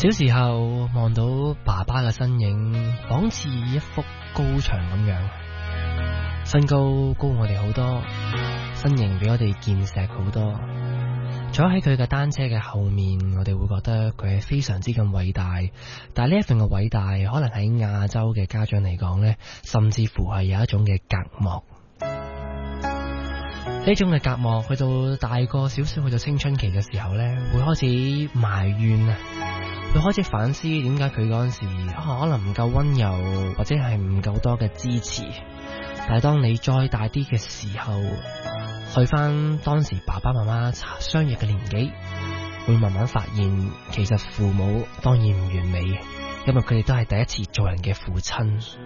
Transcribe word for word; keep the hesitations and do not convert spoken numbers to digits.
小時候望到爸爸嘅身影，仿似一幅高牆咁樣，身高高我哋好多，身形比我哋健碩好多。坐喺佢嘅單車嘅後面，我哋會覺得佢係非常之咁偉大。但係呢一份嘅偉大，可能喺亞洲嘅家長嚟講呢，甚至乎係有一種嘅隔膜。呢種嘅隔膜去到大個少少，去到青春期嘅時候呢，會開始埋怨啊，會開始反思點解佢嗰陣時可能唔夠溫柔，或者係唔夠多嘅支持。但係當你再大啲嘅時候，去翻當時爸爸媽媽相若嘅年紀，會慢慢發現其實父母當然唔完美，因為佢哋都係第一次做人嘅父親。